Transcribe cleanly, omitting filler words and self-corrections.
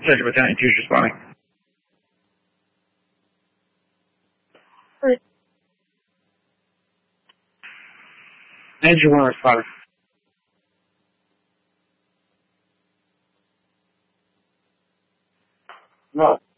Central Battalion 2 is responding. Engine 1 responding. No.